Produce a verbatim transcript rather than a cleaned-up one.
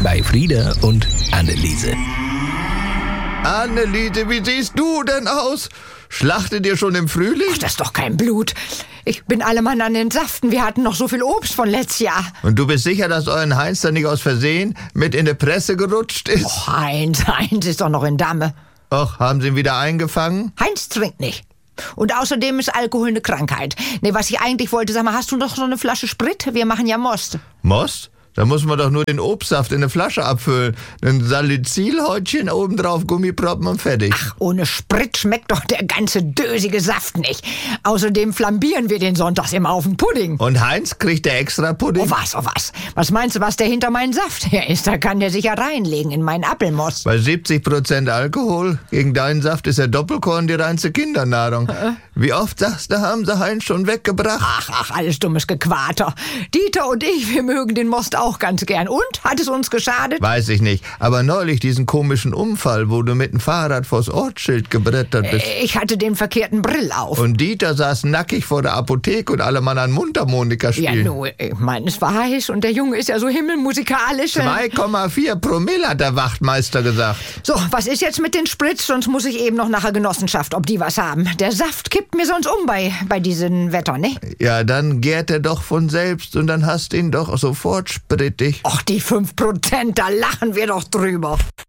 bei Frieda und Anneliese. Anneliese, wie siehst du denn aus? Schlachtet ihr schon im Frühling? Ach, das ist doch kein Blut. Ich bin alle Mann an den Saften. Wir hatten noch so viel Obst von letztes Jahr. Und du bist sicher, dass euren Heinz da nicht aus Versehen mit in die Presse gerutscht ist? Och, Heinz, Heinz ist doch noch in Damme. Och, haben sie ihn wieder eingefangen? Heinz trinkt nicht. Und außerdem ist Alkohol eine Krankheit. Nee, was ich eigentlich wollte, sag mal, hast du noch so eine Flasche Sprit? Wir machen ja Most. Most? Da muss man doch nur den Obstsaft in eine Flasche abfüllen. Ein Salicylhäutchen obendrauf, Gummiproppen und fertig. Ach, ohne Sprit schmeckt doch der ganze dösige Saft nicht. Außerdem flambieren wir den sonntags immer auf den Pudding. Und Heinz, kriegt der extra Pudding? Oh was, oh was. Was meinst du, was der hinter meinen Saft her ist? Da kann der sich ja reinlegen in meinen Apfelmost. Bei siebzig Prozent Alkohol gegen deinen Saft ist der Doppelkorn die reinste Kindernahrung. Äh? Wie oft sagst du, haben sie Heinz schon weggebracht? Ach, ach, alles dummes Gequater. Dieter und ich, wir mögen den Most auch ganz gern. Und? Hat es uns geschadet? Weiß ich nicht. Aber neulich diesen komischen Unfall, wo du mit dem Fahrrad vors Ortsschild gebrettert bist. Ich hatte den verkehrten Brill auf. Und Dieter saß nackig vor der Apotheke und alle Mann an Mundharmonika spielen. Ja, nur, ich meine, es war heiß und der Junge ist ja so himmelmusikalisch. zwei Komma vier Promille hat der Wachtmeister gesagt. So, was ist jetzt mit den Spritz? Sonst muss ich eben noch nach der Genossenschaft, ob die was haben. Der Saft kippt mir sonst um bei, bei diesem Wetter, ne? Ja, dann gärt er doch von selbst und dann hast ihn doch sofort sprittig. Och, die fünf Prozent, da lachen wir doch drüber.